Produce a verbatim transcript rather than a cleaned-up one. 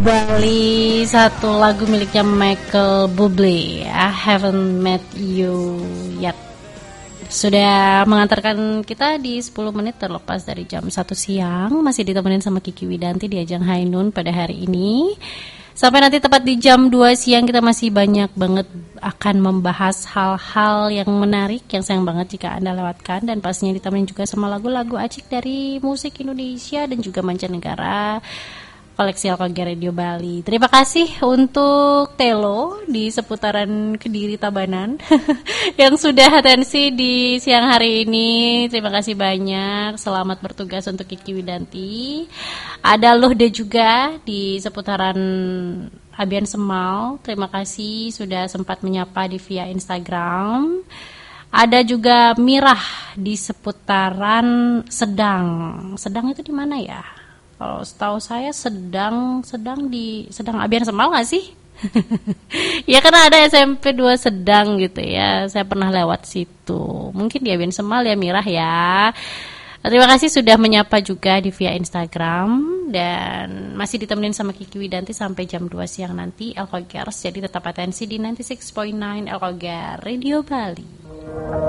Bali, satu lagu miliknya Michael Bublé, I Haven't Met You Yet. Sudah mengantarkan kita di sepuluh menit terlepas dari jam satu siang. Masih ditemenin sama Kiki Widanti di Ajang High Noon pada hari ini. Sampai nanti tepat di jam dua siang kita masih banyak banget akan membahas hal-hal yang menarik, yang sayang banget jika Anda lewatkan. Dan pastinya ditemenin juga sama lagu-lagu acik dari musik Indonesia dan juga mancanegara. Koleksi Alkogia Radio Bali. Terima kasih untuk Telo di seputaran Kediri Tabanan yang sudah atensi di siang hari ini. Terima kasih banyak. Selamat bertugas untuk Kiki Widanti. Ada Lohde juga di seputaran Abian Semal. Terima kasih sudah sempat menyapa di via Instagram. Ada juga Mirah di seputaran Sedang. Sedang itu di mana ya? Kalau setahu saya sedang sedang di sedang Abian Semal nggak sih? Ya karena ada S M P dua Sedang gitu ya. Saya pernah lewat situ. Mungkin di Abian Semal ya Mirah ya. Terima kasih sudah menyapa juga di via Instagram dan masih ditemenin sama Kiki Widanti sampai jam dua siang nanti Alkogers. Jadi tetap atensi di sembilan puluh enam koma sembilan Alkogia Radio Bali.